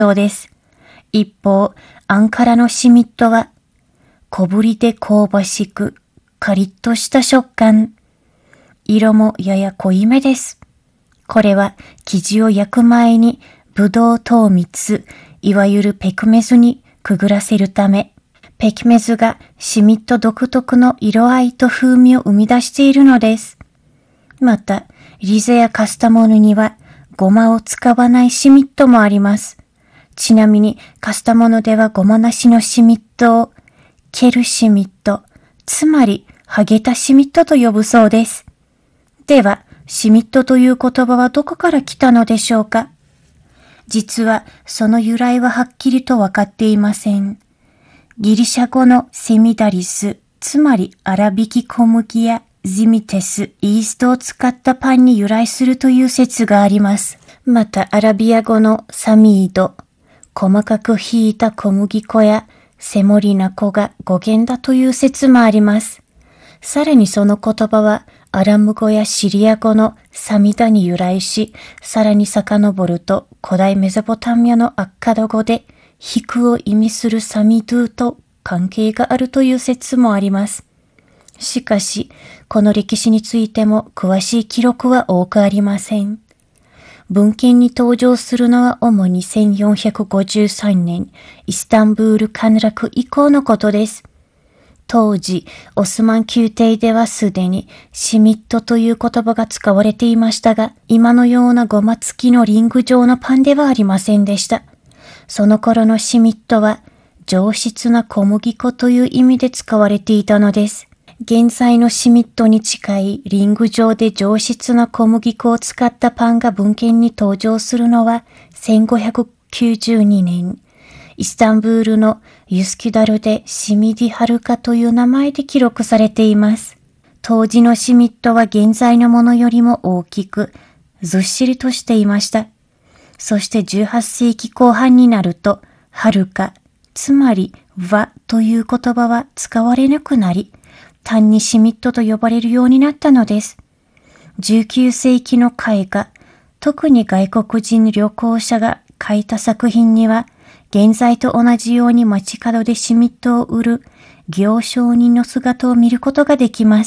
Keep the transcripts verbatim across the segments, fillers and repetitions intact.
そうです。一方、アンカラのシミットは、小ぶりで香ばしく、カリッとした食感。色もやや濃いめです。これは生地を焼く前にブドウ糖蜜、いわゆるペクメズにくぐらせるため、ペクメズがシミット独特の色合いと風味を生み出しているのです。また、リゼやカスタモヌにはゴマを使わないシミットもあります。ちなみにカスタモヌではゴマなしのシミットをケルシミット、つまりハゲタシミットと呼ぶそうです。では、シミットという言葉はどこから来たのでしょうか。実はその由来ははっきりとわかっていません。ギリシャ語のセミダリス、つまり粗挽き小麦やゼミテス、イーストを使ったパンに由来するという説があります。またアラビア語のサミード、細かくひいた小麦粉やセモリナ粉が語源だという説もあります。さらにその言葉はアラム語やシリア語のサミダに由来し、さらに遡ると古代メソポタミアのアッカド語で引くを意味するサミドゥと関係があるという説もあります。しかし、この歴史についても詳しい記録は多くありません。文献に登場するのは主にせんよんひゃくごじゅうさんねん、イスタンブール陥落以降のことです。当時、オスマン宮廷ではすでにシミットという言葉が使われていましたが、今のようなゴマ付きのリング状のパンではありませんでした。その頃のシミットは上質な小麦粉という意味で使われていたのです。現在のシミットに近いリング状で上質な小麦粉を使ったパンが文献に登場するのはせんごひゃくきゅうじゅうにねん。イスタンブールのユスキュダルでシミディハルカという名前で記録されています。当時のシミットは現在のものよりも大きく、ずっしりとしていました。そしてじゅうはっせいきこう半になると、ハルカ、つまり和という言葉は使われなくなり、単にシミットと呼ばれるようになったのです。じゅうきゅうせいきの絵画、特に外国人旅行者が描いた作品には、現在と同じように街角でシミットを売る行商人の姿を見ることができます。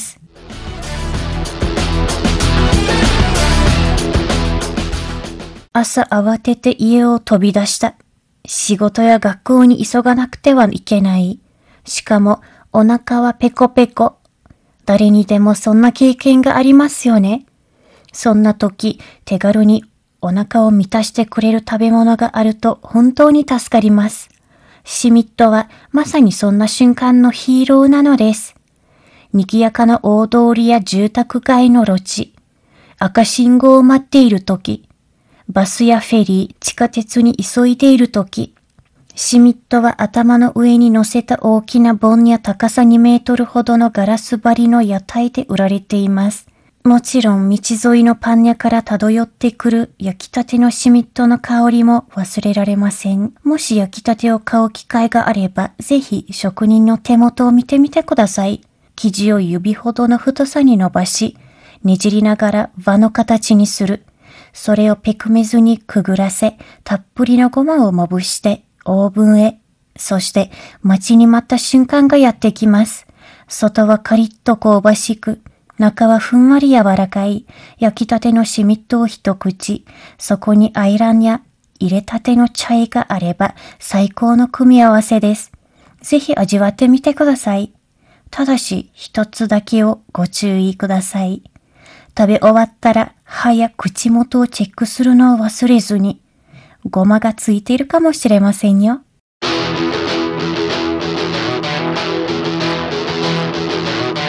朝慌てて家を飛び出した。仕事や学校に急がなくてはいけない。しかもお腹はペコペコ。誰にでもそんな経験がありますよね。そんな時、手軽にお腹を満たしてくれる食べ物があると本当に助かります。シミットはまさにそんな瞬間のヒーローなのです。賑やかな大通りや住宅街の路地、赤信号を待っている時、バスやフェリー、地下鉄に急いでいる時、シミットは頭の上に乗せた大きな盆や高さにメートルほどのガラス張りの屋台で売られています。もちろん道沿いのパン屋から漂ってくる焼きたてのシミットの香りも忘れられません。もし焼きたてを買う機会があれば、ぜひ職人の手元を見てみてください。生地を指ほどの太さに伸ばし、ねじりながら輪の形にする。それをペクメズにくぐらせ、たっぷりのごまをまぶしてオーブンへ。そして待ちに待った瞬間がやってきます。外はカリッと香ばしく、中はふんわり柔らかい焼きたてのシミットを一口、そこにアイランや入れたてのチャイがあれば最高の組み合わせです。ぜひ味わってみてください。ただし一つだけをご注意ください。食べ終わったら歯や口元をチェックするのを忘れずに。ごまがついているかもしれませんよ。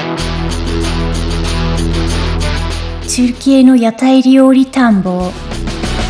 チュルキエの屋台料理探訪。